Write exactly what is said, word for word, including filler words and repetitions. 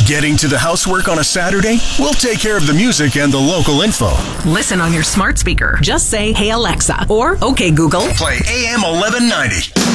Getting to the housework on a Saturday? We'll take care of the music and the local info. Listen on your smart speaker. Just say, "Hey Alexa," or "Okay Google." Play A M eleven ninety.